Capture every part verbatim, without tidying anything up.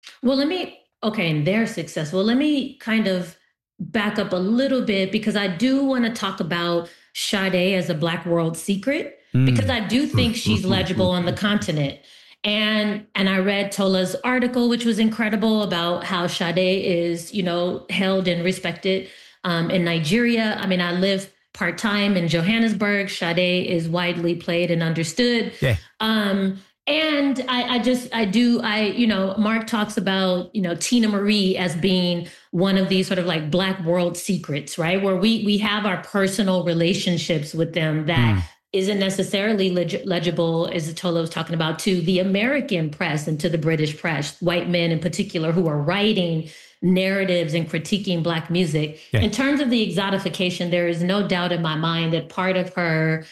Well, let me, okay, and they're successful. Let me kind of back up a little bit because I do want to talk about Sade as a Black world secret because Mm. I do think she's legible on the continent. And and I read Tola's article, which was incredible about how Sade is, you know, held and respected um, in Nigeria. I mean, I live part time in Johannesburg. Sade is widely played and understood. Yeah. Um, and I, I just, I do, I, you know, Mark talks about, you know, Tina Marie as being one of these sort of like Black world secrets, right? Where we we have our personal relationships with them that Mm. isn't necessarily leg- legible, as Tola was talking about, to the American press and to the British press, white men in particular, who are writing narratives and critiquing Black music. Yeah. In terms of the exotification, there is no doubt in my mind that part of her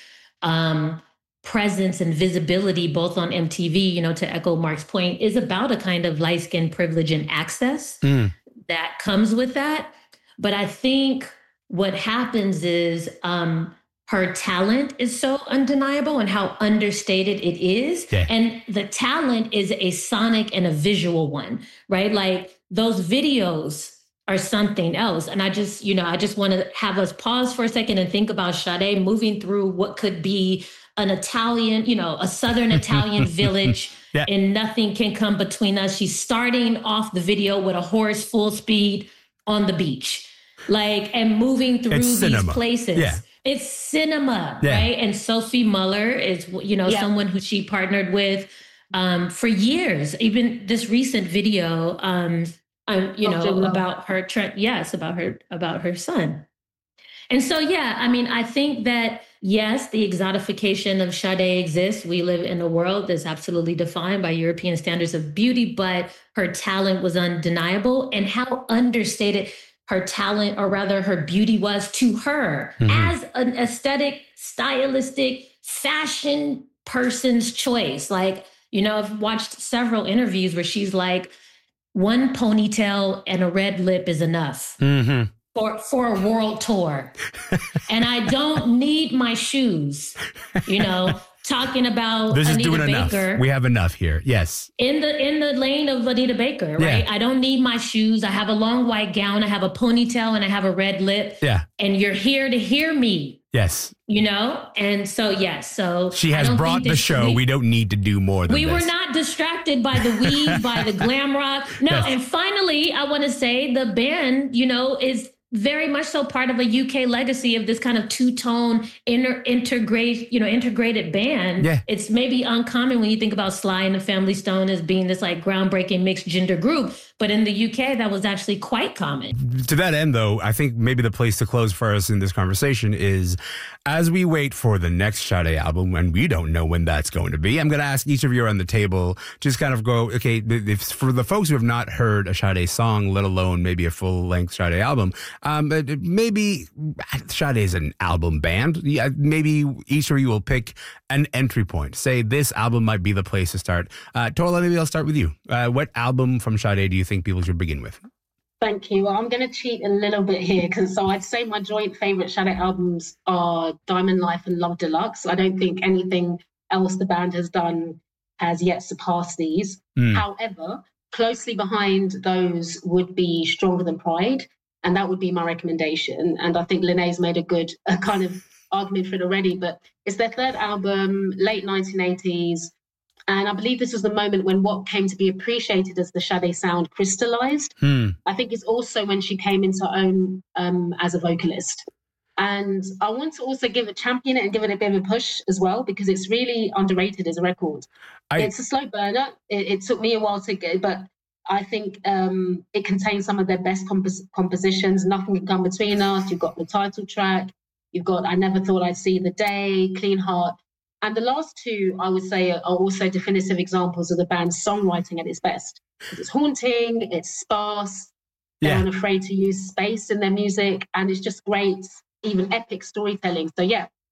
um, presence and visibility, both on M T V, you know, to echo Mark's point, is about a kind of light skin privilege and access Mm. that comes with that. But I think what happens is um, her talent is so undeniable and how understated it is. Yeah. And the talent is a sonic and a visual one, right? Like those videos are something else. And I just, you know, I just want to have us pause for a second and think about Sade moving through what could be an Italian, you know, a Southern Italian village, Yeah. and nothing can come between us. She's starting off the video with a horse full speed on the beach, like, and moving through It's these cinema. places. Yeah. It's cinema, Yeah. right? And Sophie Muller is, you know, Yeah. someone who she partnered with um, for years. Even this recent video, um, um, you Doctor know, Love. about her, tre- yes, about her, about her son. And so, yeah, I mean, I think that, yes, the exotification of Sade exists. We live in a world that's absolutely defined by European standards of beauty, but her talent was undeniable, and how understated her talent, or rather her beauty, was to her Mhm. as an aesthetic, stylistic, fashion person's choice. Like, you know, I've watched several interviews where she's like, one ponytail and a red lip is enough. Mm-hmm. For, for a world tour. And I don't need my shoes, you know, talking about This is Anita doing Baker. enough. We have enough here. Yes. in the in the lane of Anita Baker, right? Yeah. I don't need my shoes. I have a long white gown. I have a ponytail and I have a red lip. Yeah. And you're here to hear me, Yes. you know? And so, yes. So She I has don't brought think the that show. We, We don't need to do more than we this. were not distracted by the weave, by the glam rock. No, Yes. and finally, I want to say the band, you know, is very much so part of a U K legacy of this kind of two-tone inter integrate, you know, integrated band. Yeah. It's maybe uncommon when you think about Sly and the Family Stone as being this like groundbreaking mixed gender group, but in the U K that was actually quite common. To that end, though, I think maybe the place to close for us in this conversation is, as we wait for the next Sade album, and we don't know when that's going to be, I'm going to ask each of you around the table, just kind of go, okay, if, for the folks who have not heard a Sade song, let alone maybe a full-length Sade album, um, but maybe Sade is an album band. Yeah, maybe each of you will pick an entry point. Say this album might be the place to start. Uh, Tola, maybe I'll start with you. Uh, what album from Sade do you think people should begin with? Thank you. Well, I'm going to cheat a little bit here, because so I'd say my joint favourite Sade albums are Diamond Life and Love Deluxe. I don't think anything else the band has done has yet surpassed these. Mm. However, closely behind those would be Stronger Than Pride, and that would be my recommendation. And I think Lene's made a good uh, kind of argument for it already, but it's their third album, late nineteen eighties. And I believe this was the moment when what came to be appreciated as the Sade sound crystallized. Hmm. I think it's also when she came into her own um, as a vocalist. And I want to also give it, champion it and give it a bit of a push as well, because it's really underrated as a record. I- It's a slow burner. It, it took me a while to get, but I think um, it contains some of their best compos- compositions. Nothing Can Come Between Us. You've got the title track. You've got I Never Thought I'd See the Day, Clean Heart. And the last two, I would say, are also definitive examples of the band's songwriting at its best. It's haunting, it's sparse, they're Yeah. unafraid to use space in their music, and it's just great, even epic storytelling. So yeah,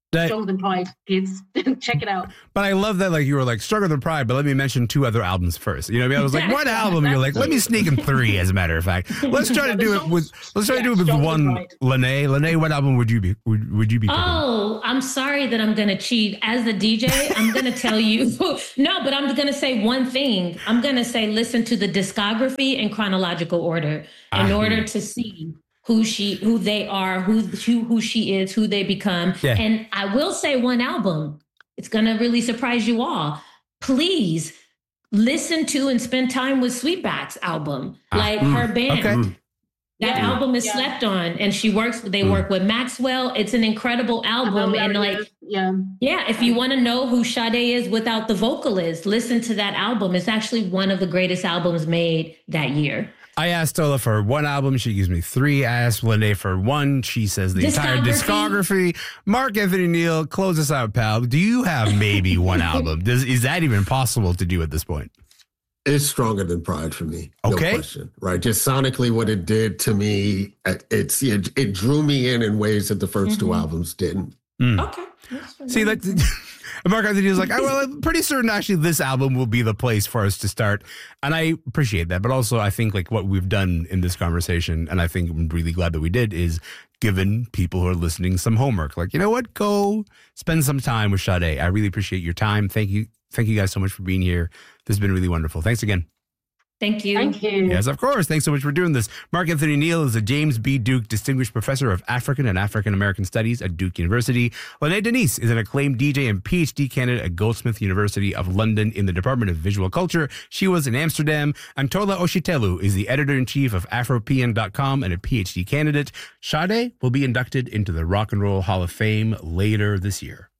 That, Stronger Than Pride, kids. Check it out. But I love that, like, you were like, Stronger Than Pride, but let me mention two other albums first. You know what I mean? I was like, one album, you're like, let me sneak in three, as a matter of fact. Let's try to do it with, let's try to do it with one. Lene, Lene, what album would you be, would, would you be picking? Oh, I'm sorry that I'm going to cheat. As the D J, I'm going to tell you, no, but I'm going to say one thing. I'm going to say, listen to the discography in chronological order in uh, order to see who she, who they are, who, who, who she is, who they become. Yeah. And I will say one album, it's going to really surprise you all. Please listen to and spend time with Sweetback's album, like uh, her band. Okay. That yeah. album is yeah. slept on, and she works, they mm. work with Maxwell. It's an incredible album. And like, yeah, yeah, if you want to know who Sade is without the vocalist, listen to that album. It's actually one of the greatest albums made that year. I asked Tola for one album. She gives me three. I asked Lene for one. She says the entire discography. Mark Anthony Neal, close us out, pal. Do you have maybe one album? Does, is that even possible to do at this point? It's Stronger Than Pride for me. Okay. No question. Right. Just sonically what it did to me, it's it, it drew me in in ways that the first mm-hmm. two albums didn't. Mm. Okay. See, like, Mark Anthony is like, oh, well, I'm pretty certain actually this album will be the place for us to start. And I appreciate that. But also, I think like what we've done in this conversation, and I think I'm really glad that we did, is given people who are listening some homework. Like, you know what? Go spend some time with Sade. I really appreciate your time. Thank you. Thank you guys so much for being here. This has been really wonderful. Thanks again. Thank you. Thank you. Yes, of course. Thanks so much for doing this. Mark Anthony Neal is a James B. Duke Distinguished Professor of African and African American Studies at Duke University. Lene Denise is an acclaimed D J and P H D candidate at Goldsmith University of London in the Department of Visual Culture. She was in Amsterdam. And Tola Oshitelu is the editor-in-chief of Afropean dot com and a P H D candidate. Sade will be inducted into the Rock and Roll Hall of Fame later this year.